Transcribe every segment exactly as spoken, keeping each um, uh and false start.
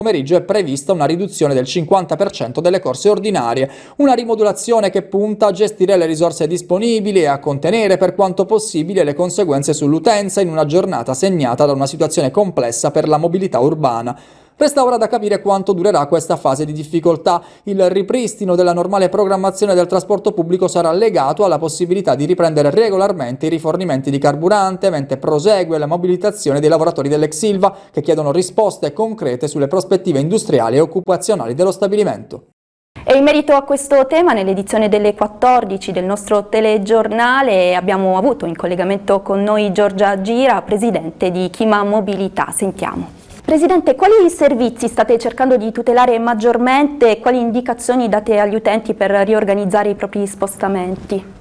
pomeriggio è prevista una riduzione del cinquanta per cento delle corse ordinarie, una rimodulazione che punta a gestire le risorse disponibili e a contenere per quanto possibile le conseguenze sull'utenza in una giornata segnata da una situazione complessa per la mobilità urbana. Resta ora da capire quanto durerà questa fase di difficoltà. Il ripristino della normale programmazione del trasporto pubblico sarà legato alla possibilità di riprendere regolarmente i rifornimenti di carburante, mentre prosegue la mobilitazione dei lavoratori dell'ex Ilva che chiedono risposte concrete sulle prospettive industriali e occupazionali dello stabilimento. E in merito a questo tema, nell'edizione delle quattordici del nostro telegiornale abbiamo avuto in collegamento con noi Giorgia Gira, presidente di Chima Mobilità. Sentiamo. Presidente, quali servizi state cercando di tutelare maggiormente e quali indicazioni date agli utenti per riorganizzare i propri spostamenti?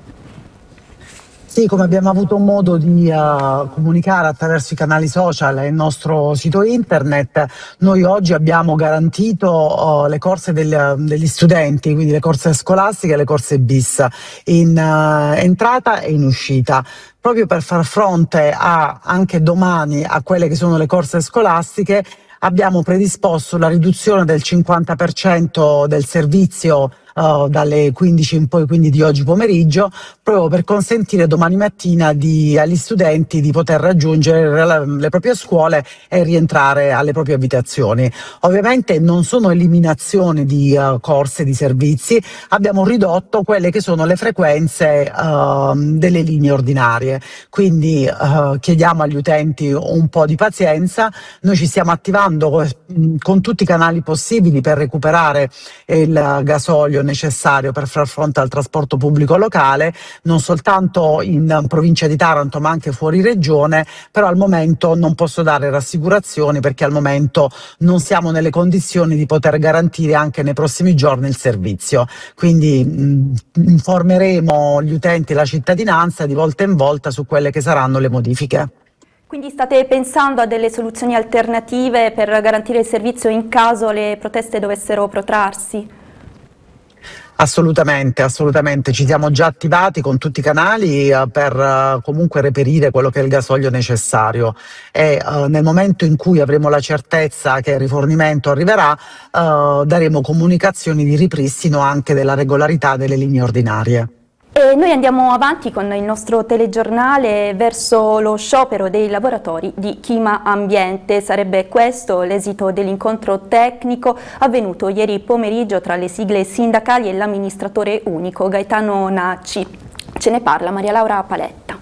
Sì, come abbiamo avuto modo di uh, comunicare attraverso i canali social e il nostro sito internet, noi oggi abbiamo garantito uh, le corse del, degli studenti, quindi le corse scolastiche e le corse bis, in uh, entrata e in uscita, proprio per far fronte a, anche domani a quelle che sono le corse scolastiche. Abbiamo predisposto la riduzione del cinquanta per cento del servizio uh, dalle quindici in poi, quindi di oggi pomeriggio, proprio per consentire domani mattina di, agli studenti di poter raggiungere le, le proprie scuole e rientrare alle proprie abitazioni. Ovviamente non sono eliminazioni di uh, corse, di servizi, abbiamo ridotto quelle che sono le frequenze uh, delle linee ordinarie, quindi uh, chiediamo agli utenti un po' di pazienza. Noi ci stiamo attivando con tutti i canali possibili per recuperare il gasolio necessario per far fronte al trasporto pubblico locale, non soltanto in provincia di Taranto ma anche fuori regione, però al momento non posso dare rassicurazioni perché al momento non siamo nelle condizioni di poter garantire anche nei prossimi giorni il servizio, quindi mh, informeremo gli utenti e la cittadinanza di volta in volta su quelle che saranno le modifiche. Quindi state pensando a delle soluzioni alternative per garantire il servizio in caso le proteste dovessero protrarsi? Assolutamente, assolutamente, ci siamo già attivati con tutti i canali uh, per uh, comunque reperire quello che è il gasolio necessario e uh, nel momento in cui avremo la certezza che il rifornimento arriverà uh, daremo comunicazioni di ripristino anche della regolarità delle linee ordinarie. E noi andiamo avanti con il nostro telegiornale verso lo sciopero dei lavoratori di Chima Ambiente. Sarebbe questo l'esito dell'incontro tecnico avvenuto ieri pomeriggio tra le sigle sindacali e l'amministratore unico Gaetano Nacci. Ce ne parla Maria Laura Paletta.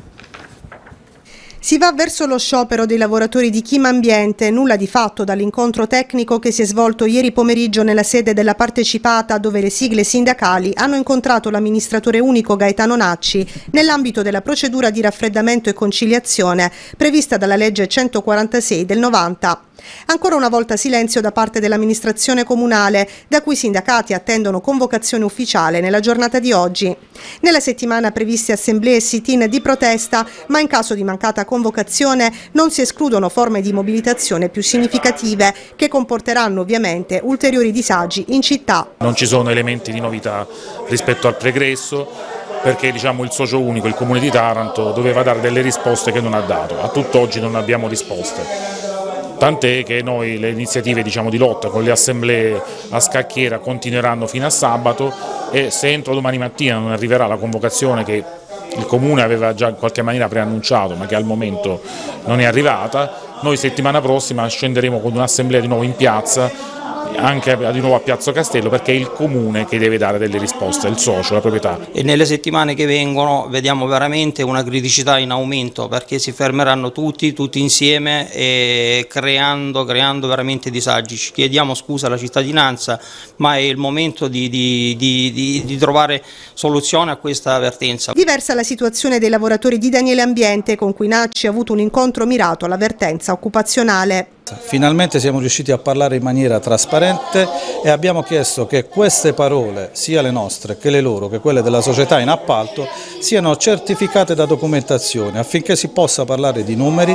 Si va verso lo sciopero dei lavoratori di Chima Ambiente, nulla di fatto dall'incontro tecnico che si è svolto ieri pomeriggio nella sede della partecipata dove le sigle sindacali hanno incontrato l'amministratore unico Gaetano Nacci nell'ambito della procedura di raffreddamento e conciliazione prevista dalla legge centoquarantasei del novanta. Ancora una volta silenzio da parte dell'amministrazione comunale, da cui i sindacati attendono convocazione ufficiale nella giornata di oggi. Nella settimana previste assemblee e sit-in di protesta, ma in caso di mancata convocazione non si escludono forme di mobilitazione più significative che comporteranno ovviamente ulteriori disagi in città. Non ci sono elementi di novità rispetto al pregresso, perché diciamo, il socio unico, il Comune di Taranto, doveva dare delle risposte che non ha dato. A tutt'oggi non abbiamo risposte. Tant'è che noi le iniziative diciamo, di lotta con le assemblee a scacchiera continueranno fino a sabato e se entro domani mattina non arriverà la convocazione che il Comune aveva già in qualche maniera preannunciato ma che al momento non è arrivata, noi settimana prossima scenderemo con un'assemblea di nuovo in piazza, anche di nuovo a Piazza Castello, perché è il Comune che deve dare delle risposte, il socio, la proprietà. E nelle settimane che vengono vediamo veramente una criticità in aumento perché si fermeranno tutti, tutti insieme e creando, creando veramente disagi. Ci chiediamo scusa alla cittadinanza, ma è il momento di, di, di, di, di trovare soluzione a questa avvertenza. Diversa la situazione dei lavoratori di Daniele Ambiente con cui Nacci ha avuto un incontro mirato all'avvertenza occupazionale. Finalmente siamo riusciti a parlare in maniera trasparente e abbiamo chiesto che queste parole, sia le nostre che le loro, che quelle della società in appalto, siano certificate da documentazione affinché si possa parlare di numeri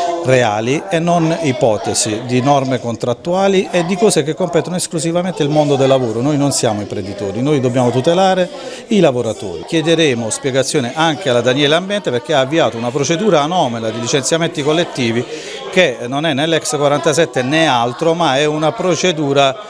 reali e non ipotesi, di norme contrattuali e di cose che competono esclusivamente il mondo del lavoro. Noi non siamo imprenditori, noi dobbiamo tutelare i lavoratori. Chiederemo spiegazione anche alla Daniele Ambiente perché ha avviato una procedura anomala di licenziamenti collettivi che non è né l'ex quarantasette né altro, ma è una procedura